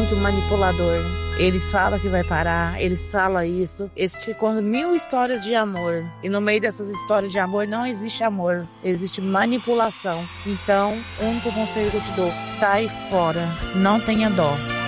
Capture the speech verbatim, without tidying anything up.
muito manipulador. Eles falam que vai parar, eles falam isso, eles te contam mil histórias de amor. E no meio dessas histórias de amor não existe amor, existe manipulação. Então, o único conselho que eu te dou, sai fora, não tenha dó.